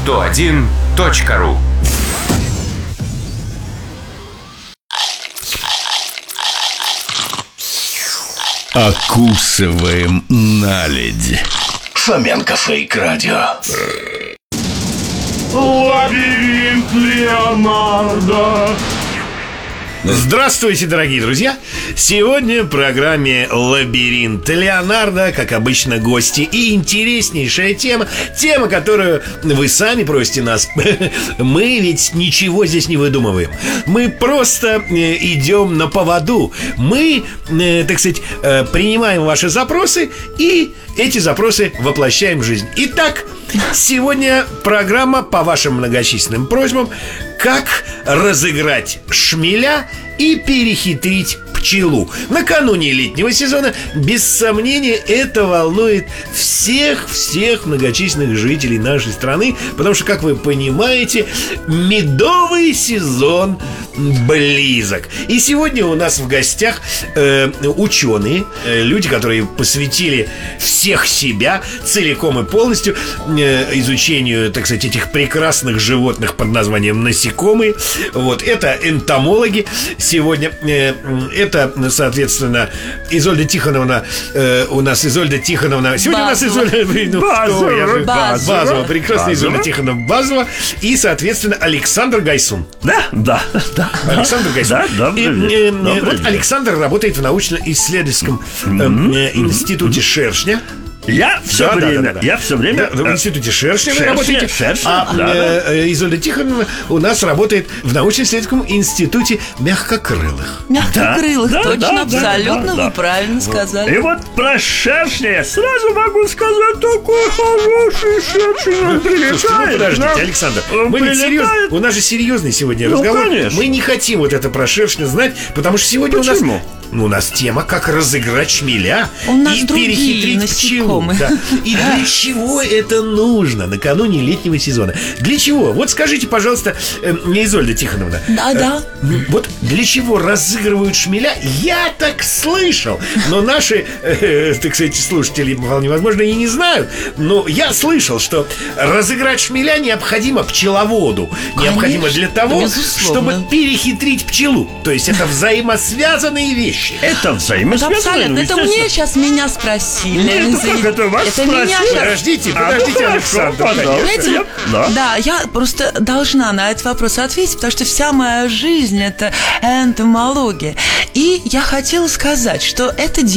101.ру. Окусываем наледь. Фоменко Фейк Радио. Лабиринт Леонардо. Здравствуйте, дорогие друзья! Сегодня в программе «Лабиринт Леонардо», как обычно, гости и интереснейшая тема. Тема, которую вы сами просите нас. Мы ведь ничего здесь не выдумываем. Мы просто идем на поводу. Мы, так сказать, принимаем ваши запросы и эти запросы воплощаем в жизнь. Итак, сегодня программа по вашим многочисленным просьбам: как разыграть шмеля и перехитрить пчелу. Накануне летнего сезона, без сомнения, это волнует всех многочисленных жителей нашей страны, потому что, как вы понимаете, медовый сезон близок. И сегодня у нас в гостях ученые, люди, которые посвятили всех себя целиком и полностью изучению, так сказать, этих прекрасных животных под названием насекомые. Вот, это энтомологи сегодня. Это, соответственно, Изольда Тихоновна. У нас Изольда Тихоновна. Сегодня Базова. у нас Изольда Базова. Прекрасная Изольда Тихоновна Базова. И, соответственно, Александр Гайсун. Да. Александр Гайсун. Да, вот Александр работает в научно-исследовательском институте Шершня. Я все время. В институте Шершня вы работаете. Шершня, Изольда Тихоновна у нас работает в научно-исследовательском институте мягкокрылых. Мягкокрылых, Да, точно, да, абсолютно, да. вы правильно сказали. И вот про шершня я сразу могу сказать: такой хороший шершень, он прилетает. Слушайте, подождите, да. Александр, Он мы ведь прилетает. серьезно, у нас же серьезный сегодня разговор. Конечно. Мы не хотим вот это про шершня знать, потому что сегодня Почему? у нас тема: как разыграть шмеля У нас и другие перехитрить пчелу. насекомые. Да. И для чего это нужно накануне летнего сезона? Для чего? Вот скажите, пожалуйста, Изольда Тихоновна. Да. Вот для чего разыгрывают шмеля? Я так слышал. Но наши, так сказать, слушатели, вполне возможно, и не знают. Но я слышал, что разыграть шмеля необходимо пчеловоду. Необходимо для того, безусловно. чтобы перехитрить пчелу. То есть это взаимосвязанные вещи. Это Вот взаимосвязано. абсолютно. Это мне сейчас меня спросили. Нет, как это вас Это меня спросили? сейчас. Подождите, хорошо, Александр. пожалуйста. Знаете, Да. да, я просто должна на этот вопрос ответить, потому что вся моя жизнь — это энтомология. И я хотела сказать, что это